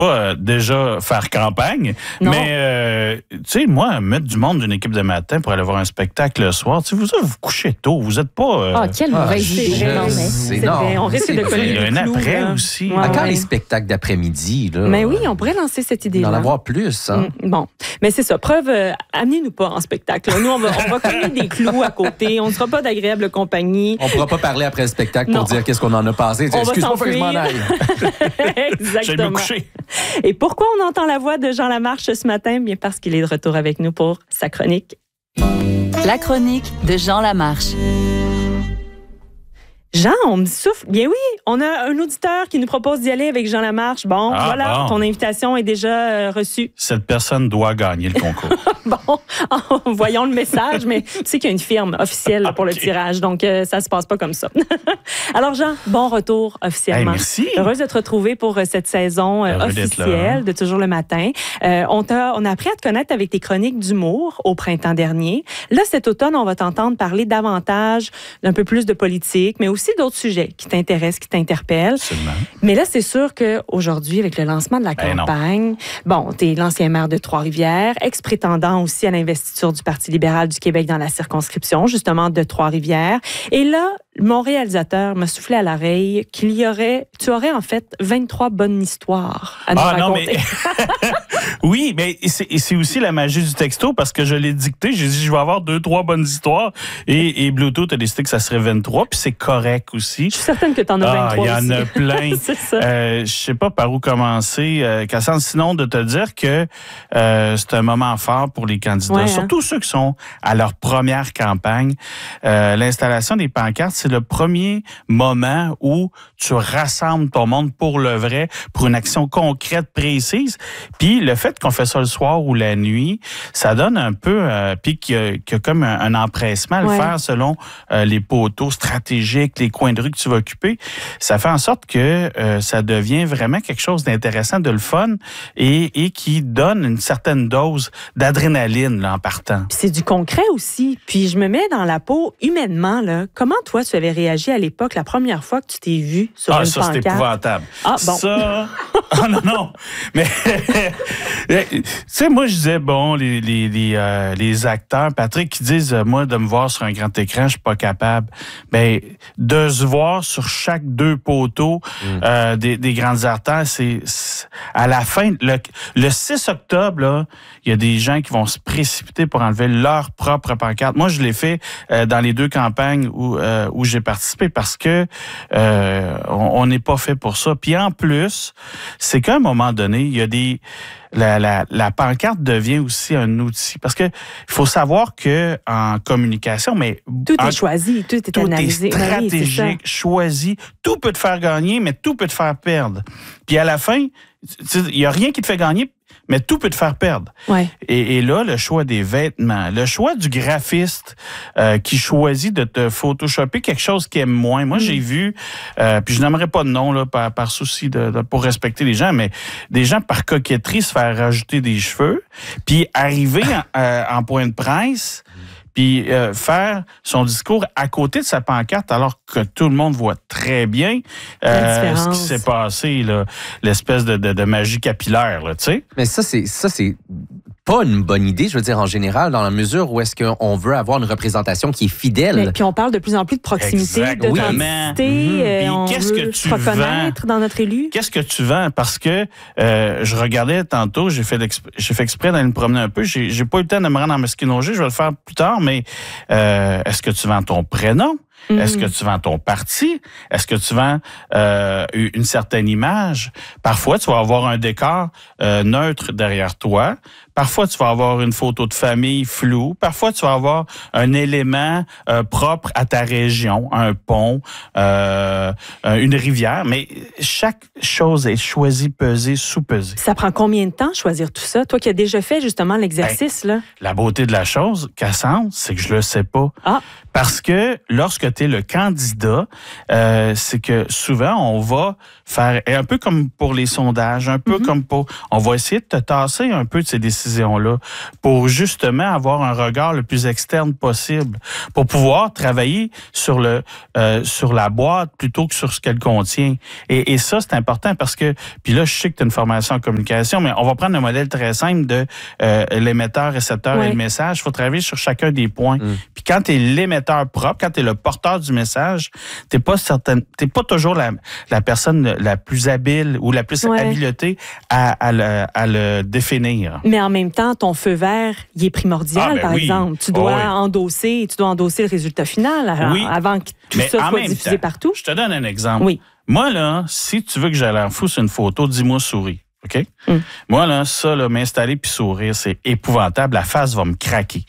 pas déjà faire campagne, Non. mais tu sais, moi, mettre du monde d'une équipe de matin pour aller voir un spectacle le soir, tu sais, vous couchez tôt, vous êtes pas... Quelle mauvaise idée. non, mais C'est vrai, on risque de il y coller a le un clou, après là. aussi. Ouais, Quand ouais. les spectacles d'après-midi, là. Mais oui, on pourrait lancer cette idée-là. D'en avoir plus, hein? Bon, mais c'est ça. Preuve, amenez-nous pas en spectacle. Nous, on va coller des clous à côté. On ne sera pas d'agréable compagnie. On pourra pas parler après le spectacle pour Non. dire qu'est-ce qu'on en a passé. On va Excuse-moi, faut que je m'en s'enfuir. aille. J'aime me Exactement. coucher. Et pourquoi on entend la voix de Jean Lamarche ce matin? Bien parce qu'il est de retour avec nous pour sa chronique. La chronique de Jean Lamarche. Jean, on me souffle. Bien oui, on a un auditeur qui nous propose d'y aller avec Jean Lamarche. Bon, voilà, bon. ton invitation est déjà reçue. Cette personne doit gagner le concours. Bon, voyons le message, mais tu sais qu'il y a une firme officielle pour le tirage, donc ça se passe pas comme ça. Alors Jean, bon retour officiellement. Hey, merci. Heureuse de te retrouver pour cette saison Heureux d'être là. officielle de Toujours le matin. On a appris à te connaître avec tes chroniques d'humour au printemps dernier. Là, cet automne, on va t'entendre parler davantage d'un peu plus de politique, mais aussi d'autres sujets qui t'intéressent, qui t'interpellent. Absolument. Mais là, c'est sûr qu'aujourd'hui, avec le lancement de la campagne, bon, tu es l'ancien maire de Trois-Rivières, ex-prétendant aussi à l'investiture du Parti libéral du Québec dans la circonscription, justement, de Trois-Rivières. Et là, mon réalisateur m'a soufflé à l'oreille tu aurais en fait 23 bonnes histoires à nous raconter. Oui, mais c'est aussi la magie du texto parce que je l'ai dicté. J'ai dit, je vais avoir 2-3 bonnes histoires et Bluetooth a décidé que ça serait 23, puis c'est correct aussi. Je suis certaine que tu en as 23 il y en a plein. C'est ça. Je sais pas par où commencer, Cassandre, sinon de te dire que c'est un moment fort pour les candidats, surtout ceux qui sont à leur première campagne. L'installation des pancartes, c'est le premier moment où tu rassembles ton monde pour le vrai, pour une action concrète, précise. Puis le fait qu'on fait ça le soir ou la nuit, ça donne un peu, puis qu'il y a comme un empressement à le faire selon les poteaux stratégiques, les coins de rue que tu vas occuper. Ça fait en sorte que ça devient vraiment quelque chose d'intéressant, de le fun et qui donne une certaine dose d'adrénaline là, en partant. Puis c'est du concret aussi. Puis je me mets dans la peau humainement. Là. Comment toi, tu avais réagi à l'époque, la première fois que tu t'es vu sur une pancarte? Ça, c'est épouvantable. Ah, bon. Ça... non. Mais, tu sais, moi, je disais, bon, les acteurs, Patrick, qui disent, moi, de me voir sur un grand écran, je suis pas capable. Ben, de se voir sur chaque 2 poteaux des grandes artères, c'est à la fin, le 6 octobre, là, il y a des gens qui vont se précipiter pour enlever leur propre pancarte. Moi, je l'ai fait dans les 2 campagnes où j'ai participé parce que on n'est pas fait pour ça. Puis en plus, c'est qu'à un moment donné, il y a la pancarte devient aussi un outil. Parce que il faut savoir que en communication, mais tout est choisi, tout est analysé. Tout est stratégique, choisi. Tout peut te faire gagner, mais tout peut te faire perdre. Puis à la fin, il y a rien qui te fait gagner, mais tout peut te faire perdre. Ouais. Et là, le choix des vêtements, le choix du graphiste qui choisit de te photoshopper quelque chose qu'il aime moins. Moi, j'ai vu, puis je n'aimerais pas de nom là, par souci pour respecter les gens, mais des gens par coquetterie se faire rajouter des cheveux, puis arriver en point de presse, puis faire son discours à côté de sa pancarte alors que tout le monde voit très bien ce qui s'est passé, là, l'espèce de magie capillaire, là, tu sais. Mais ça, c'est pas une bonne idée, je veux dire, en général, dans la mesure où est-ce qu'on veut avoir une représentation qui est fidèle. Mais, puis on parle de plus en plus de proximité, d'authenticité. On veut se reconnaître dans notre élu. Qu'est-ce que tu vends? Parce que je regardais tantôt, j'ai fait exprès d'aller me promener un peu. J'ai pas eu le temps de me rendre en Mesquinongé, je vais le faire plus tard, mais est-ce que tu vends ton prénom? Est-ce que tu vends ton parti? Est-ce que tu vends une certaine image? Parfois, tu vas avoir un décor neutre derrière toi. Parfois, tu vas avoir une photo de famille floue. Parfois, tu vas avoir un élément propre à ta région, un pont, une rivière. Mais chaque chose est choisie, pesée, sous-pesée. Ça prend combien de temps choisir tout ça? Toi qui as déjà fait justement l'exercice, là. La beauté de la chose, Cassandre, c'est que je le sais pas. Ah. Parce que lorsque tu es le candidat, c'est que souvent, on va faire, un peu comme pour les sondages, un peu comme on va essayer de te tasser un peu de ces décisions-là pour justement avoir un regard le plus externe possible, pour pouvoir travailler sur la boîte plutôt que sur ce qu'elle contient. Et ça, c'est important parce que, puis là, je sais que tu as une formation en communication, mais on va prendre un modèle très simple de l'émetteur, récepteur et le message. Il faut travailler sur chacun des points. Puis quand tu es l'émetteur propre, quand tu es le porteur du message, t'es pas toujours la personne la plus habile ou la plus habiletée à le définir. Mais en même temps, ton feu vert, il est primordial, par exemple. Tu dois endosser le résultat final avant que tout ça soit diffusé partout. Je te donne un exemple. Oui. Moi, là, si tu veux que j'aille l'air fou sur une photo, dis-moi souris. OK? Moi, là, m'installer puis sourire, c'est épouvantable. La face va me craquer.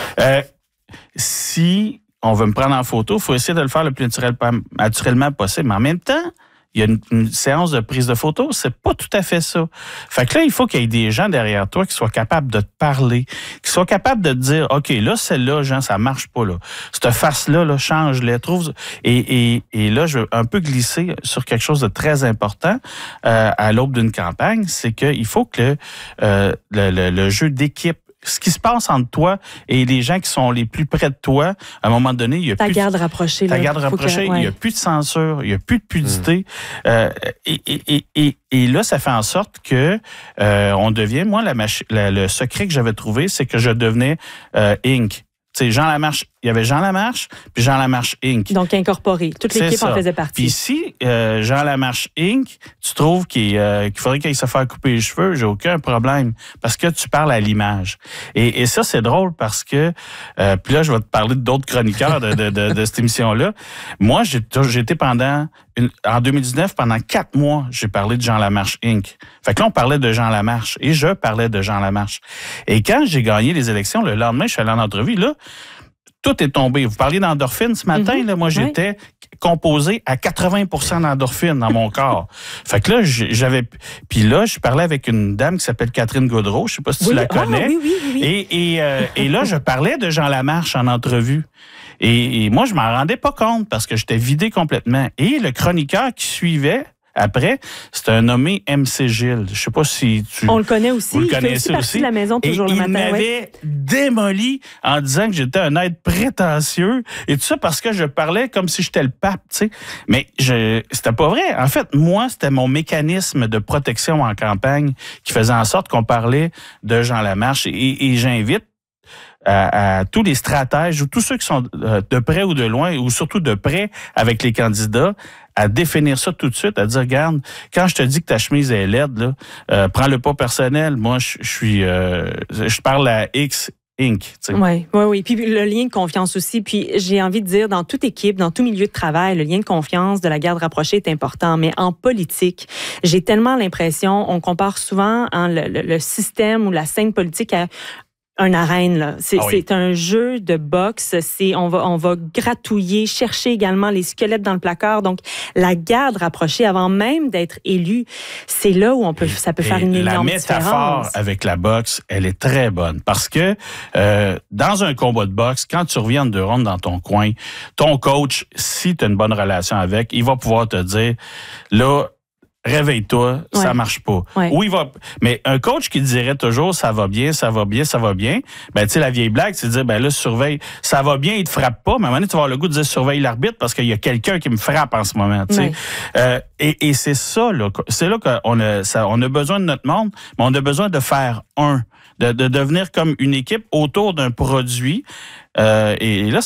Si on veut me prendre en photo, il faut essayer de le faire le plus naturellement possible. Mais en même temps, il y a une séance de prise de photo, c'est pas tout à fait ça. Fait que là, il faut qu'il y ait des gens derrière toi qui soient capables de te parler, qui soient capables de te dire, OK, là, celle-là, Jean, ça marche pas, là. Cette face-là, là, change-les, trouve. Et là, je veux un peu glisser sur quelque chose de très important à l'aube d'une campagne, c'est qu'il faut que le jeu d'équipe, ce qui se passe entre toi et les gens qui sont les plus près de toi, à un moment donné, il y a ta garde rapprochée. Il n'y a plus de censure, il n'y a plus de pudicité. Et là, ça fait en sorte que on devient, moi, le secret que j'avais trouvé, c'est que je devenais Inc. Tu sais, Jean Lamarche, il y avait Jean Lamarche, puis Jean Lamarche Inc. Donc incorporé. Toute l'équipe en faisait partie. Puis si Jean Lamarche Inc., tu trouves qu'il faudrait qu'il se fasse couper les cheveux, j'ai aucun problème, parce que tu parles à l'image. Et ça, c'est drôle parce que, puis là, je vais te parler d'autres chroniqueurs de cette émission-là. Moi, j'ai été en 2019, pendant 4 mois, j'ai parlé de Jean Lamarche Inc. Fait que là, on parlait de Jean Lamarche et je parlais de Jean Lamarche. Et quand j'ai gagné les élections, le lendemain, je suis allé en entrevue, là, tout est tombé. Vous parliez d'endorphine ce matin, là, moi, j'étais composé à 80% d'endorphine dans mon corps. Fait que là, puis là, je parlais avec une dame qui s'appelle Catherine Gaudreault, je sais pas si tu la connais. Oui. Et là, je parlais de Jean Lamarche en entrevue. Et moi, je m'en rendais pas compte parce que j'étais vidé complètement. Et le chroniqueur qui suivait après, c'est un nommé MC Gilles. Je sais pas si tu... On le connaît aussi. Il fait aussi partie de la maison toujours le matin. Il m'avait démoli en disant que j'étais un être prétentieux et tout ça parce que je parlais comme si j'étais le pape, tu sais. Mais c'était pas vrai. En fait, moi, c'était mon mécanisme de protection en campagne qui faisait en sorte qu'on parlait de Jean Lamarche. Et j'invite à tous les stratèges ou tous ceux qui sont de près ou de loin, ou surtout de près avec les candidats, à définir ça tout de suite, à dire, regarde, quand je te dis que ta chemise est laide, là, prends-le pas personnel. Moi, je parle à X Inc. Oui. Puis le lien de confiance aussi. Puis j'ai envie de dire, dans toute équipe, dans tout milieu de travail, le lien de confiance de la garde rapprochée est important. Mais en politique, j'ai tellement l'impression, on compare souvent le système ou la scène politique à une arène, là. C'est un jeu de boxe. On va gratouiller, chercher également les squelettes dans le placard. Donc, la garde rapprochée, avant même d'être élu, c'est là où ça peut faire une énorme différence. La métaphore avec la boxe, elle est très bonne. Parce que dans un combat de boxe, quand tu reviens de 2 rondes dans ton coin, ton coach, si tu as une bonne relation avec, il va pouvoir te dire, là, réveille-toi, ça marche pas. Ou mais un coach qui dirait toujours ça va bien, ben tu sais la vieille blague, c'est de dire ben là surveille, ça va bien, il te frappe pas, mais à un moment donné tu vas avoir le goût de dire surveille l'arbitre parce qu'il y a quelqu'un qui me frappe en ce moment, tu sais. Et c'est ça là, c'est là qu'on a besoin de notre monde, mais on a besoin de faire de devenir comme une équipe autour d'un produit et là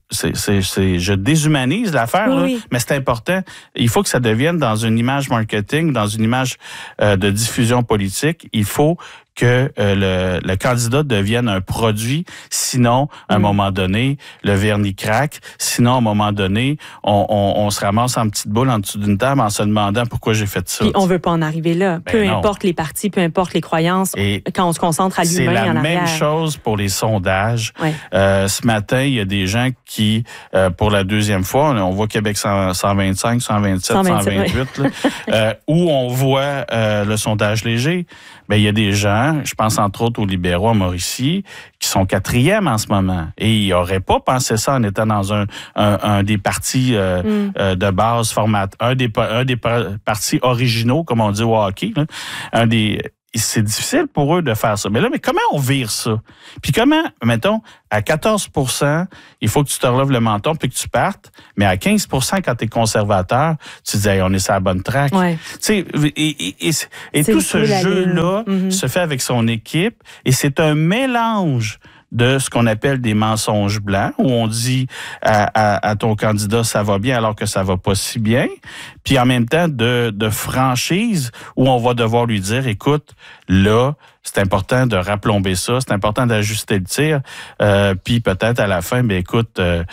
je déshumanise l'affaire, mais c'est important. Il faut que ça devienne dans une image marketing, dans une image de diffusion politique. Il faut que le candidat devienne un produit. Sinon, à un moment donné, le vernis craque. Sinon, à un moment donné, on se ramasse en petite boule en dessous d'une table en se demandant pourquoi j'ai fait ça. Puis on veut pas en arriver là. Peu importe les partis, peu importe les croyances, quand on se concentre à l'humain en arrière. C'est la même chose pour les sondages. Ce matin, il y a des gens qui, pour la 2e fois, on voit Québec 125, 127, 128, là, où on voit le sondage léger. Ben, il y a des gens gens, je pense entre autres aux libéraux à Mauricie, qui sont 4e en ce moment. Et ils n'auraient pas pensé ça en étant dans un des partis de base un des partis originaux, comme on dit au hockey. Là. C'est difficile pour eux de faire ça. Mais comment on vire ça? Puis comment, mettons, à 14 %, il faut que tu te relèves le menton puis que tu partes, mais à 15 % quand tu es conservateur, tu dis, hey, on est sur la bonne track. Ouais. Tu sais, et tout ce jeu-là se fait avec son équipe et c'est un mélange de ce qu'on appelle des mensonges blancs, où on dit à ton candidat ça va bien alors que ça va pas si bien, puis en même temps de franchise où on va devoir lui dire, écoute, là, c'est important de raplomber ça, c'est important d'ajuster le tir, puis peut-être à la fin, bien écoute,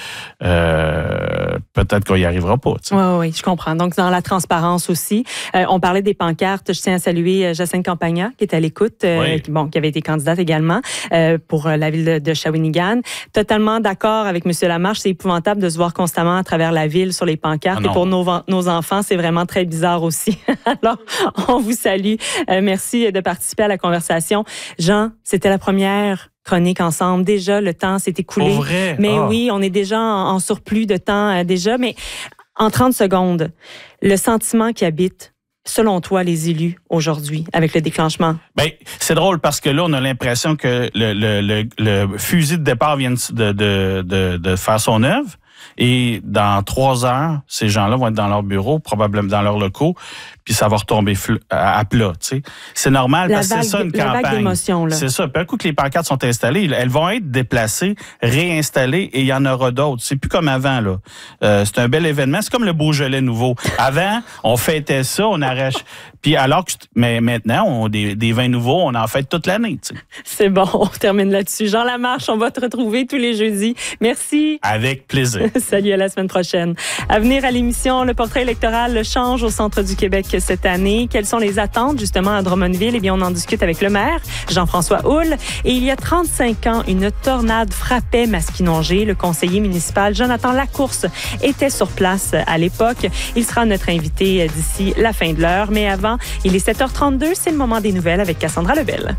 peut-être qu'on y arrivera pas. Oui, je comprends. Donc, dans la transparence aussi, on parlait des pancartes. Je tiens à saluer Jacinthe Campagna, qui est à l'écoute, qui avait été candidate également pour la ville de Shawinigan. Totalement d'accord avec M. Lamarche. C'est épouvantable de se voir constamment à travers la ville sur les pancartes. Et pour nos enfants, c'est vraiment très bizarre aussi. Alors, on vous salue. Merci de participer à la conversation. Jean, c'était la première chronique ensemble. Déjà, le temps s'est écoulé. Pour vrai? Mais oui, on est déjà en surplus de temps déjà. Mais en 30 secondes, le sentiment qui habite, selon toi, les élus aujourd'hui, avec le déclenchement? Bien, c'est drôle parce que là, on a l'impression que le fusil de départ vient de faire son œuvre. Et dans 3 heures, ces gens-là vont être dans leur bureau, probablement dans leurs locaux, puis ça va retomber à plat. Tu sais. C'est normal parce que c'est ça une campagne. Vague d'émotion, là. C'est ça. Puis un coup que les pancartes sont installées, elles vont être déplacées, réinstallées, et il y en aura d'autres. C'est plus comme avant, là. C'est un bel événement. C'est comme le Beaujolais nouveau. Avant, on fêtait ça, on arrache. Puis alors que, mais maintenant, des vins nouveaux, on en fête toute l'année. Tu sais. C'est bon, on termine là-dessus. Jean Lamarche, on va te retrouver tous les jeudis. Merci. Avec plaisir. Salut, à la semaine prochaine. À venir à l'émission, le portrait électoral change au centre du Québec cette année. Quelles sont les attentes justement à Drummondville? Eh bien, on en discute avec le maire, Jean-François Houle. Et il y a 35 ans, une tornade frappait Masquinongé. Le conseiller municipal Jonathan Lacourse était sur place à l'époque. Il sera notre invité d'ici la fin de l'heure. Mais avant, il est 7h32, c'est le moment des nouvelles avec Cassandra Lebel.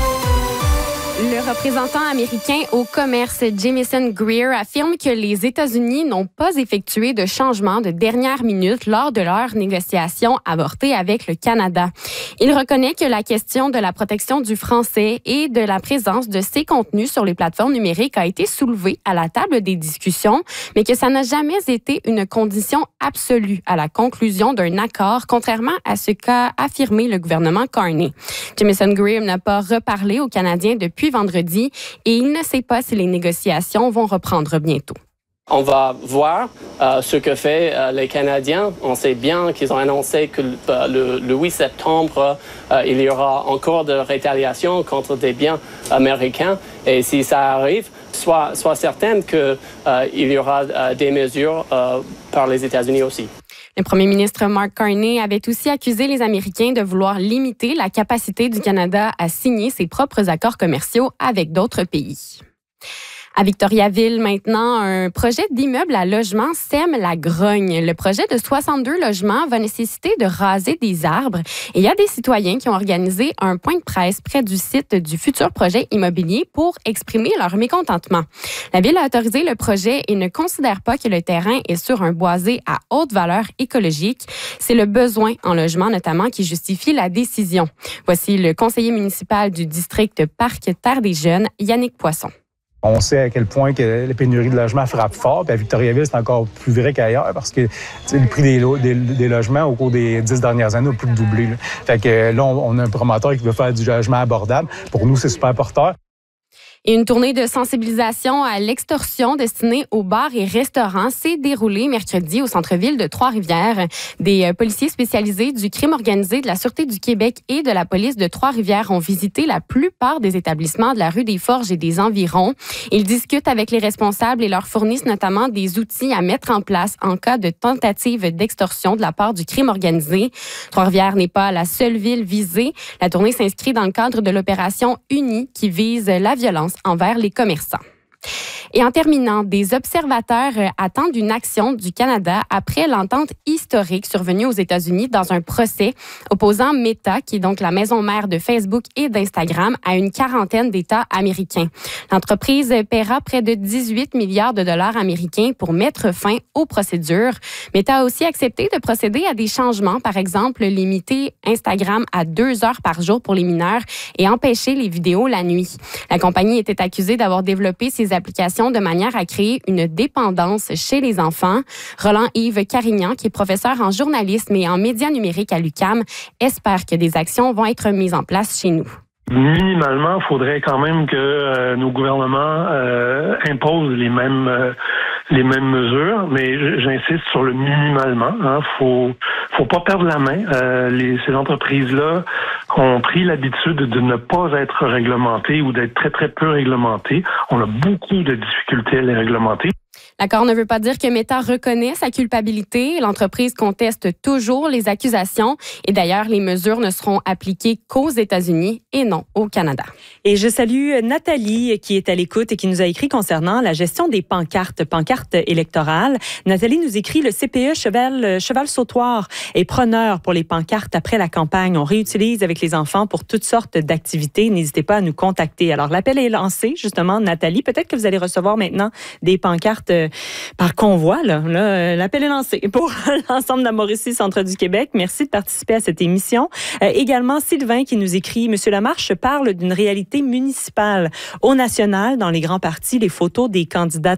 Le représentant américain au commerce Jamieson Greer affirme que les États-Unis n'ont pas effectué de changement de dernière minute lors de leurs négociations avortées avec le Canada. Il reconnaît que la question de la protection du français et de la présence de ces contenus sur les plateformes numériques a été soulevée à la table des discussions, mais que ça n'a jamais été une condition absolue à la conclusion d'un accord, contrairement à ce qu'a affirmé le gouvernement Carney. Jamieson Greer n'a pas reparlé aux Canadiens depuis vendredi et il ne sait pas si les négociations vont reprendre bientôt. On va voir ce que fait les Canadiens. On sait bien qu'ils ont annoncé que le 8 septembre, il y aura encore de rétaliation contre des biens américains. Et si ça arrive, sois certaine qu'il y aura des mesures par les États-Unis aussi. Le premier ministre Mark Carney avait aussi accusé les Américains de vouloir limiter la capacité du Canada à signer ses propres accords commerciaux avec d'autres pays. À Victoriaville, maintenant, un projet d'immeuble à logement sème la grogne. Le projet de 62 logements va nécessiter de raser des arbres. Et il y a des citoyens qui ont organisé un point de presse près du site du futur projet immobilier pour exprimer leur mécontentement. La Ville a autorisé le projet et ne considère pas que le terrain est sur un boisé à haute valeur écologique. C'est le besoin en logement, notamment, qui justifie la décision. Voici le conseiller municipal du district Parc-Terre-des-Jeunes, Yannick Poisson. On sait à quel point que la pénurie de logements frappe fort. Puis à Victoriaville, c'est encore plus vrai qu'ailleurs parce que le prix des logements au cours des 10 dernières années a plus que doublé. Là. Fait que là, on a un promoteur qui veut faire du logement abordable. Pour nous, c'est super porteur. Et une tournée de sensibilisation à l'extorsion destinée aux bars et restaurants s'est déroulée mercredi au centre-ville de Trois-Rivières. Des policiers spécialisés du crime organisé de la Sûreté du Québec et de la police de Trois-Rivières ont visité la plupart des établissements de la rue des Forges et des environs. Ils discutent avec les responsables et leur fournissent notamment des outils à mettre en place en cas de tentative d'extorsion de la part du crime organisé. Trois-Rivières n'est pas la seule ville visée. La tournée s'inscrit dans le cadre de l'opération Unie qui vise la violence envers les commerçants. Et en terminant, des observateurs attendent une action du Canada après l'entente historique survenue aux États-Unis dans un procès opposant Meta, qui est donc la maison mère de Facebook et d'Instagram, à une quarantaine d'États américains. L'entreprise paiera près de 18 milliards de dollars américains pour mettre fin aux procédures. Meta a aussi accepté de procéder à des changements, par exemple limiter Instagram à 2 heures par jour pour les mineurs et empêcher les vidéos la nuit. La compagnie était accusée d'avoir développé ses applications de manière à créer une dépendance chez les enfants. Roland-Yves Carignan, qui est professeur en journalisme et en médias numériques à l'UQAM, espère que des actions vont être mises en place chez nous. Minimalement, il faudrait quand même que nos gouvernements imposent les mêmes mesures, mais j'insiste sur le minimalement. Faut pas perdre la main. Ces entreprises-là ont pris l'habitude de ne pas être réglementées ou d'être très, très peu réglementées. On a beaucoup de difficultés à les réglementer. L'accord ne veut pas dire que Meta reconnaît sa culpabilité. L'entreprise conteste toujours les accusations. Et d'ailleurs, les mesures ne seront appliquées qu'aux États-Unis et non au Canada. Et je salue Nathalie qui est à l'écoute et qui nous a écrit concernant la gestion des pancartes électorales. Nathalie nous écrit: le CPE Cheval Sautoir est preneur pour les pancartes après la campagne. On réutilise avec les enfants pour toutes sortes d'activités. N'hésitez pas à nous contacter. Alors, l'appel est lancé, justement, Nathalie. Peut-être que vous allez recevoir maintenant des pancartes par convoi. L'appel est lancé pour l'ensemble de la Mauricie, centre du Québec. Merci de participer à cette émission. Également, Sylvain qui nous écrit: Monsieur Lamarche parle d'une réalité municipale. Au national, dans les grands partis, les photos des candidats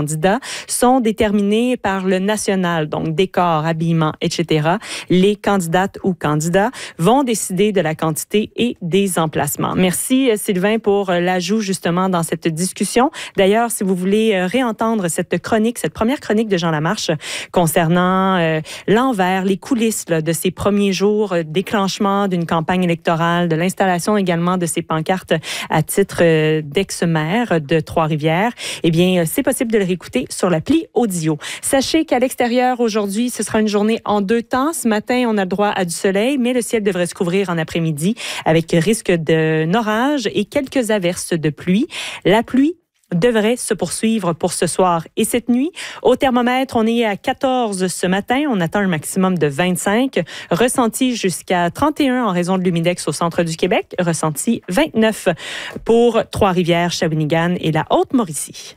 sont déterminées par le national, donc décor, habillement, etc. Les candidates ou candidats vont décider de la quantité et des emplacements. Merci Sylvain pour l'ajout justement dans cette discussion. D'ailleurs, si vous voulez réentendre cette première chronique de Jean Lamarche concernant l'envers, les coulisses de ces premiers jours, déclenchement d'une campagne électorale, de l'installation également de ces pancartes à titre d'ex-maire de Trois-Rivières, eh bien, c'est possible de le réécouter sur l'appli audio. Sachez qu'à l'extérieur, aujourd'hui, ce sera une journée en 2 temps. Ce matin, on a le droit à du soleil, mais le ciel devrait se couvrir en après-midi avec risque d'un orage et quelques averses de pluie. La pluie devrait se poursuivre pour ce soir et cette nuit. Au thermomètre, on est à 14 ce matin. On atteint un maximum de 25. Ressenti jusqu'à 31 en raison de l'humidex au centre du Québec. Ressenti 29 pour Trois-Rivières, Shawinigan et la Haute-Mauricie.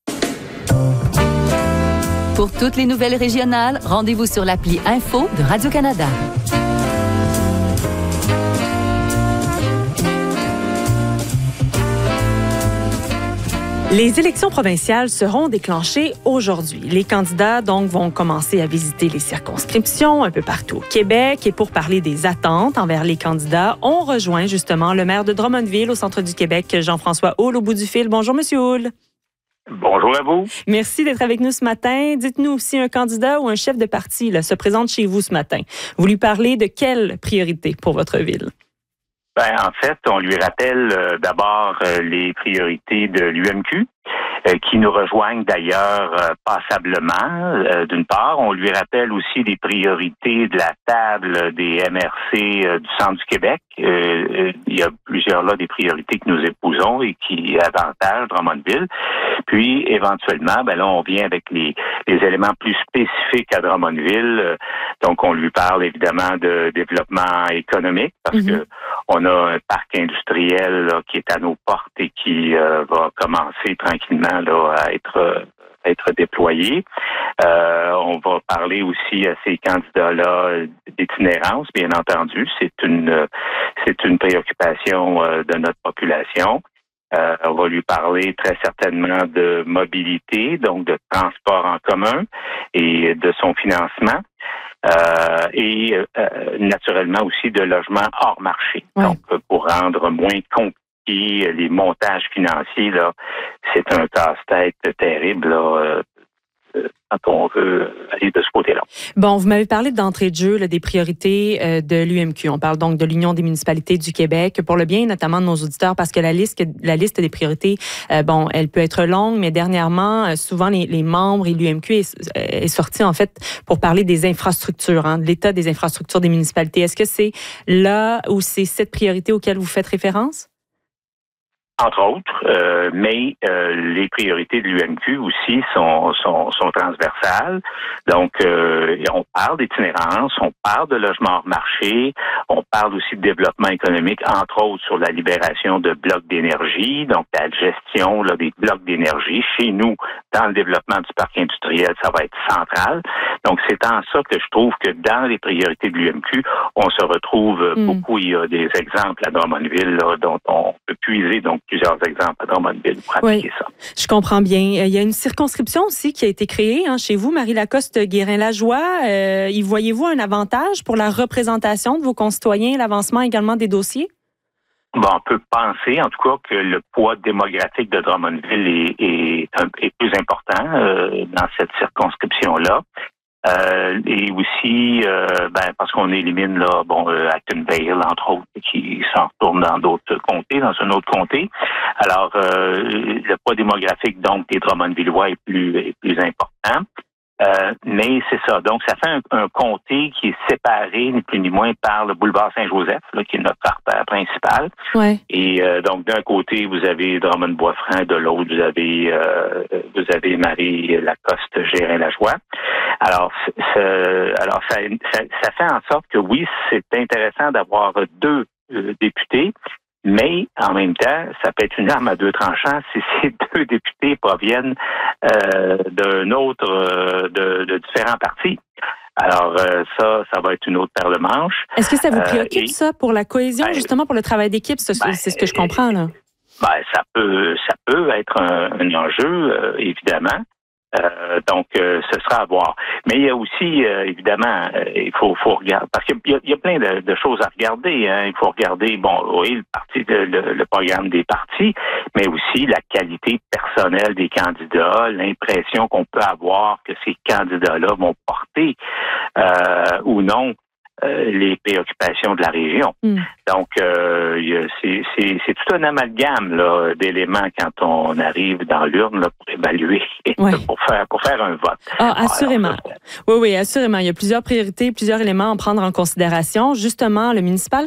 Pour toutes les nouvelles régionales, rendez-vous sur l'appli Info de Radio-Canada. Les élections provinciales seront déclenchées aujourd'hui. Les candidats, donc, vont commencer à visiter les circonscriptions un peu partout au Québec. Et pour parler des attentes envers les candidats, on rejoint justement le maire de Drummondville au centre du Québec, Jean-François Houle, au bout du fil. Bonjour, Monsieur Houle. Bonjour à vous. Merci d'être avec nous ce matin. Dites-nous si un candidat ou un chef de parti se présente chez vous ce matin. Vous lui parlez de quelle priorité pour votre ville? En fait, on lui rappelle d'abord les priorités de l'UMQ, qui nous rejoignent d'ailleurs passablement. D'une part, on lui rappelle aussi les priorités de la table des MRC du centre du Québec. Il y a plusieurs là des priorités que nous épousons et qui avantagent Drummondville. Puis, éventuellement, là, on vient avec les éléments plus spécifiques à Drummondville. Donc, on lui parle évidemment de développement économique parce que on a un parc industriel là, qui est à nos portes et qui va commencer tranquillement là, à être déployé. On va parler aussi à ces candidats-là d'itinérance, bien entendu. C'est une préoccupation de notre population. On va lui parler très certainement de mobilité, donc de transport en commun et de son financement. Et naturellement aussi de logement hors marché. Ouais. Donc, pour rendre moins compliqué les montages financiers, là, c'est un casse-tête terrible là, quand on veut aller de ce côté-là. Bon, vous m'avez parlé d'entrée de jeu des priorités de l'UMQ. On parle donc de l'Union des municipalités du Québec, pour le bien notamment de nos auditeurs, parce que la liste des priorités, elle peut être longue, mais dernièrement, souvent les membres et l'UMQ est sorti en fait pour parler des infrastructures, de l'état des infrastructures des municipalités. Est-ce que c'est là où c'est cette priorité auquel vous faites référence? Entre autres, mais les priorités de l'UMQ aussi sont transversales. Donc, on parle d'itinérance, on parle de logement hors marché, on parle aussi de développement économique, entre autres sur la libération de blocs d'énergie, donc la gestion là, des blocs d'énergie. Chez nous, dans le développement du parc industriel, ça va être central. Donc, c'est en ça que je trouve que dans les priorités de l'UMQ, on se retrouve beaucoup. Il y a des exemples à Drummondville là, dont on peut puiser donc plusieurs exemples à Drummondville pour appliquer ça. Je comprends bien. Il y a une circonscription aussi qui a été créée chez vous, Marie-Lacoste-Guérin-Lajoie. Y voyez-vous un avantage pour la représentation de vos concitoyens et l'avancement également des dossiers? Bon, on peut penser, en tout cas, que le poids démographique de Drummondville est plus important dans cette circonscription-là. Et aussi, parce qu'on élimine là, Actonville, entre autres, qui s'en retourne dans d'autres comtés, dans un autre comté. Alors, le poids démographique donc des Drummondvillois est plus important. Mais c'est ça. Donc, ça fait un comté qui est séparé, ni plus ni moins, par le boulevard Saint-Joseph, là, qui est notre artère principale. Ouais. Et donc, d'un côté, vous avez Drummond-Boisfranc, de l'autre, vous avez Marie-Lacoste-Guérin-Lajoie. Alors, ça fait en sorte que oui, c'est intéressant d'avoir deux députés. Mais, en même temps, ça peut être une arme à deux tranchants si ces deux députés proviennent d'un autre, de différents partis. Alors, ça va être une autre paire de manches. Est-ce que ça vous préoccupe, ça, pour la cohésion, justement, pour le travail d'équipe? C'est ce que je comprends, là. Ça peut être un enjeu, évidemment. Donc, ce sera à voir. Mais il y a aussi, évidemment, il faut regarder, parce qu'il y a plein de choses à regarder. Il faut regarder, le programme des partis, mais aussi la qualité personnelle des candidats, l'impression qu'on peut avoir que ces candidats-là vont porter ou non les préoccupations de la région. Donc, c'est tout un amalgame là, d'éléments quand on arrive dans l'urne là, pour évaluer, pour faire un vote. Assurément. Oui, assurément. Il y a plusieurs priorités, plusieurs éléments à prendre en considération. Justement, le municipal,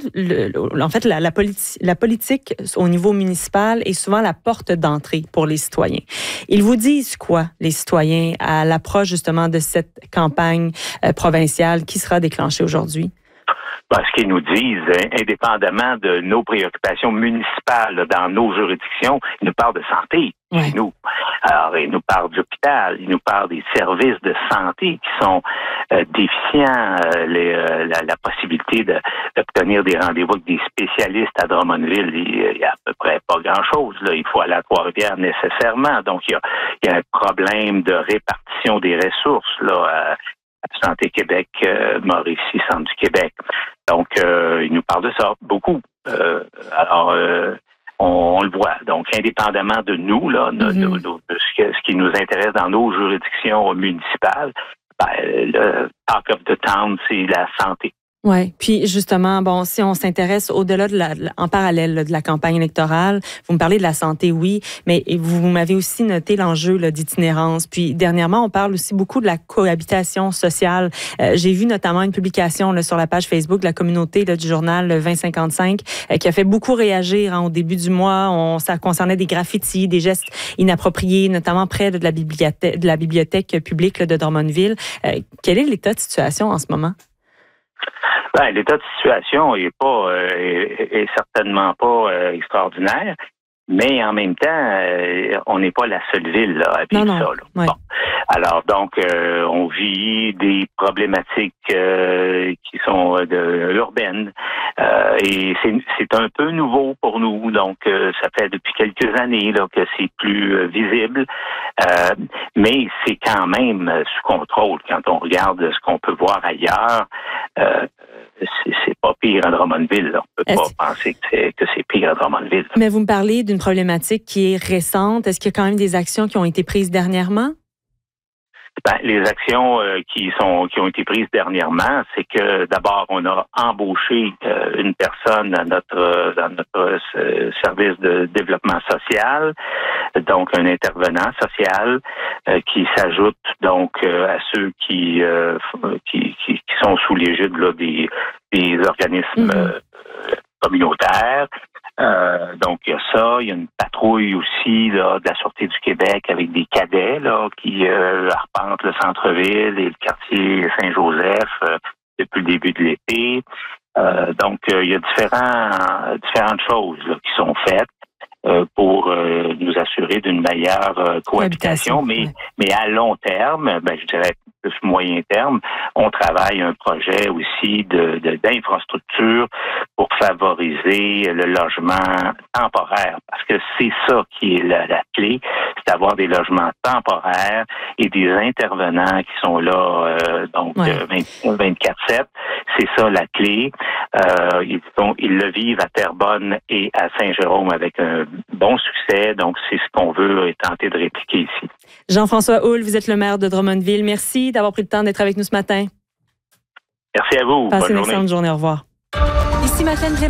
la politique au niveau municipal est souvent la porte d'entrée pour les citoyens. Ils vous disent quoi, les citoyens, à l'approche justement de cette campagne provinciale qui sera déclenchée aujourd'hui? Ce qu'ils nous disent, indépendamment de nos préoccupations municipales dans nos juridictions, ils nous parlent de santé chez nous. Alors, ils nous parlent d'hôpital, ils nous parlent des services de santé qui sont déficients, la possibilité d'obtenir des rendez-vous avec des spécialistes à Drummondville, il y a à peu près pas grand-chose. Là. Il faut aller à Trois-Rivières nécessairement. Donc, il y a un problème de répartition des ressources là. Santé Québec, Mauricie, Centre du Québec. Donc, ils nous parlent de ça beaucoup. On le voit. Donc, indépendamment de nous, là, de ce qui nous intéresse dans nos juridictions municipales, le talk of the town, c'est la santé. Oui, puis justement, si on s'intéresse au-delà en parallèle de la campagne électorale, vous me parlez de la santé, oui, mais vous m'avez aussi noté l'enjeu d'itinérance. Puis dernièrement, on parle aussi beaucoup de la cohabitation sociale. J'ai vu notamment une publication sur la page Facebook de la communauté du journal 2055 qui a fait beaucoup réagir au début du mois. Ça concernait des graffitis, des gestes inappropriés, notamment près de la bibliothèque publique de Drummondville. Quel est l'état de situation en ce moment? L'état de situation est certainement pas extraordinaire, mais en même temps, on n'est pas la seule ville là, à vivre ça. Là. Ouais. Bon. Alors donc, on vit des problématiques qui sont urbaines et c'est un peu nouveau pour nous. Donc, ça fait depuis quelques années là que c'est plus visible, mais c'est quand même sous contrôle quand on regarde ce qu'on peut voir ailleurs. C'est pas pire à Drummondville. Là. On peut pas penser que c'est pire à Drummondville. Mais vous me parlez d'une problématique qui est récente. Est-ce qu'il y a quand même des actions qui ont été prises dernièrement? Les actions qui ont été prises dernièrement, c'est que d'abord on a embauché une personne dans notre service de développement social, donc un intervenant social qui s'ajoute donc à ceux qui sont sous l'égide là, des organismes communautaires. Donc, il y a ça. Il y a une patrouille aussi là, de la Sûreté du Québec avec des cadets là, qui arpentent le centre-ville et le quartier Saint-Joseph depuis le début de l'été. Donc, il y a différentes choses là, qui sont faites pour nous assurer d'une meilleure cohabitation. Mais à long terme, je dirais plus moyen terme, on travaille un projet aussi d'infrastructure pour favoriser le logement temporaire. Parce que c'est ça qui est la clé, c'est d'avoir des logements temporaires et des intervenants qui sont là 24/7. C'est ça la clé. Ils le vivent à Terrebonne et à Saint-Jérôme avec un bon succès. Donc, c'est ce qu'on veut tenter de répliquer ici. Jean-François Houle, vous êtes le maire de Drummondville. Merci d'avoir pris le temps d'être avec nous ce matin. Merci à vous. Passez une excellente journée. Au revoir. Ici Madeleine